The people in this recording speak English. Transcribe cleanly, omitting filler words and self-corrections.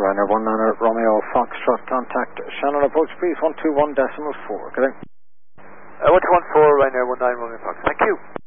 Ryanair 19 Romeo Foxtrot, contact Shannon approach please 121.4. Good day. 114 Ryanair 19 Romeo Fox. Thank you.